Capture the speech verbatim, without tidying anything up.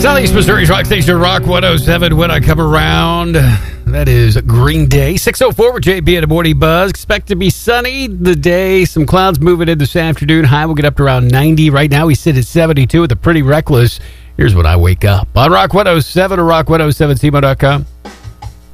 Southeast Missouri's rock station, Rock one oh seven. When I come around, that is Green Day. six oh four with J B and a Morning Buzz. Expect to be sunny the day. Some clouds moving in this afternoon. High will get up to around ninety. Right now, we sit at seventy-two with a Pretty Reckless. Here's when I wake up on Rock one oh seven or rock one oh seven C M O dot com.